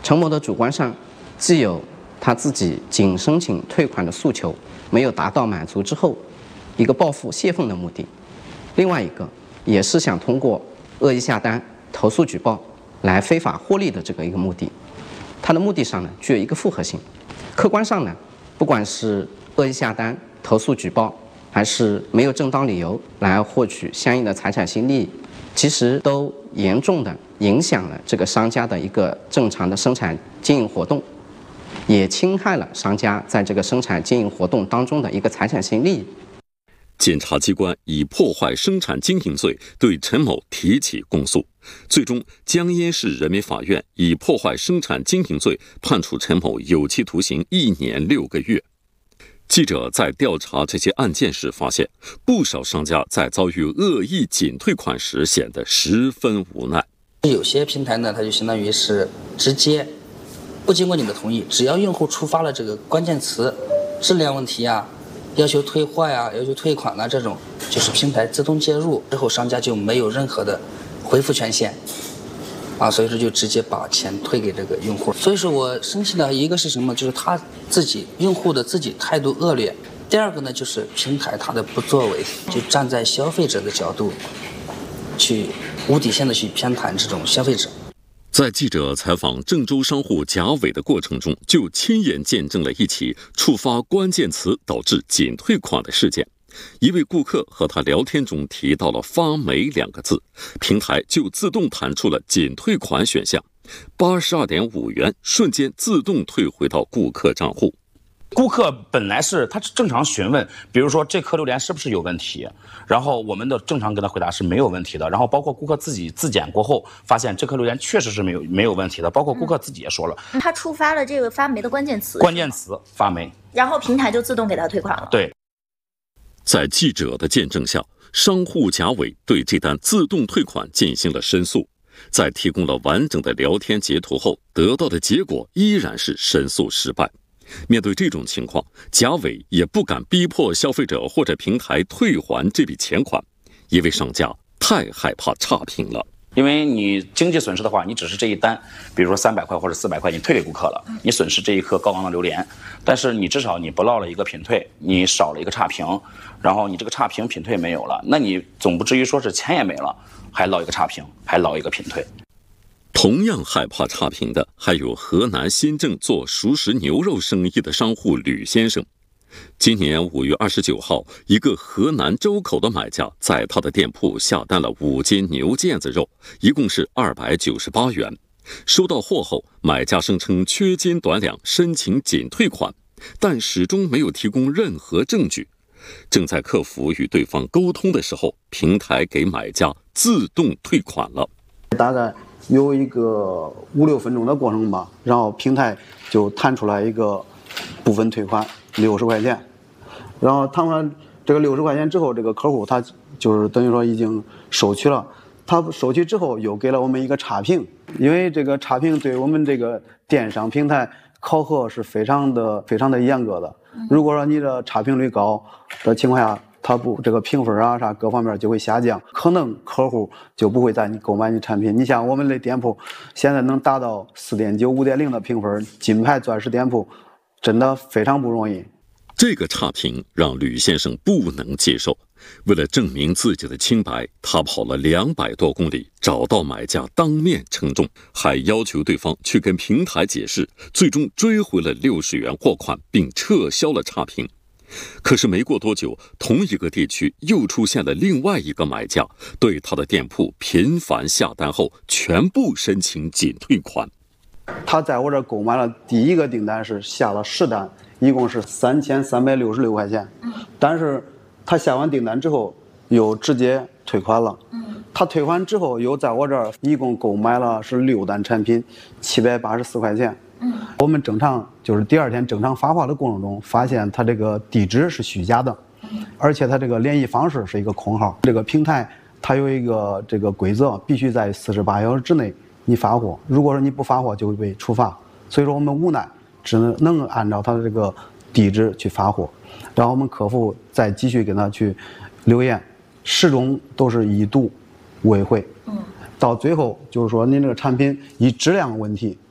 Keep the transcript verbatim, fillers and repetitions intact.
陈某的主观上，既有他自己仅申请退款的诉求没有达到满足之后，一个报复泄愤的目的；另外一个也是想通过恶意下单、投诉举报来非法获利的这个一个目的。它的目的上呢具有一个复合性。客观上呢，不管是恶意下单、投诉举报，还是没有正当理由来获取相应的财产性利益，其实都严重的影响了这个商家的一个正常的生产经营活动，也侵害了商家在这个生产经营活动当中的一个财产性利益。 检察机关以破坏生产经营罪对陈某提起公诉，最终江淹市人民法院以破坏生产经营罪判处陈某有期徒刑一年六个月。记者在调查这些案件时发现，不少商家在遭遇恶意仅退款时显得十分无奈。 有些平台呢，它就相当于是直接不经过你的同意，只要用户触发了这个关键词质量问题啊，要求退货呀、要求退款啊，这种就是平台自动介入之后，商家就没有任何的回复权限啊，所以说就直接把钱退给这个用户。所以说我生气的一个是什么，就是他自己用户的自己态度恶劣，第二个呢就是平台它的不作为，就站在消费者的角度去无底线的去偏袒这种消费者。 在记者采访郑州商户贾伟的过程中，就亲眼见证了一起触发关键词导致仅退款的事件。一位顾客和他聊天中提到了发霉两个字，平台就自动弹出了仅退款选项，八十二点五元瞬间自动退回到顾客账户。 顾客本来是他正常询问，比如说这颗榴莲是不是有问题，然后我们的正常跟他回答是没有问题的，然后包括顾客自己自检过后发现这颗榴莲确实是没有没有问题的，包括顾客自己也说了， 嗯、他触发了这个发霉的关键词， 关键词发霉， 然后平台就自动给他退款了。 对， 在记者的见证下，商户贾伟对这单自动退款进行了申诉，在提供了完整的聊天截图后，得到的结果依然是申诉失败。面对这种情况，贾伟也不敢逼迫消费者或者平台退还这笔钱款，因为商家太害怕差评了。 因为你经济损失的话，你只是这一单，比如说三百块或者四百块，你退给顾客了，你损失这一颗高昂的榴莲，但是你至少你不落了一个品退，你少了一个差评，然后你这个差评品退没有了，那你总不至于说是钱也没了，还落一个差评，还落一个品退。 同样害怕差评的还有河南新郑做熟食牛肉生意的商户吕先生。今年五月二十九号，一个河南周口的买家在他的店铺下单了五斤牛腱子肉，一共是二百九十八元。收到货后，买家声称缺斤短两，申请仅退款，但始终没有提供任何证据。正在客服与对方沟通的时候，平台给买家自动退款了。 大概有一个五六分钟的过程吧，然后平台就弹出来一个部分退款六十块钱，然后弹出来这个六十块钱之后，这个客户他就是等于说已经收取了，他收取之后又给了我们一个差评，因为这个差评对我们这个电商平台考核是非常的非常的严格的，如果说你的差评率高的情况下，它不这个评分啊啥各方面就会下降，可能客户就不会再你购买你产品。你像我们的店铺现在能达到四点九、五点零的评分，金牌钻石店铺真的非常不容易。 这个差评让吕先生不能接受，为了证明自己的清白，他跑了两百多公里，找到买家当面称重，还要求对方去跟平台解释，最终追回了六十元货款，并撤销了差评。可是没过多久，同一个地区又出现了另外一个买家，对他的店铺频繁下单后，全部申请仅退款。 他在我这购买了第一个订单是下了十单，一共是三千三百六十六块钱，但是他下完订单之后又直接退款了。他退款之后又在我这儿一共购买了是六单产品，七百八十四块钱。我们正常就是第二天正常发货的过程中，发现他这个地址是虚假的，而且他这个联系方式是一个空号。这个平台它有一个这个规则，必须在四十八小时之内你发货，如果说你不发货就会被处罚。所以说我们无奈只能按照他的这个地址去发货，然后我们客服再继续跟他去留言，始终都是已读未回。到最后就是说您这个产品以质量问题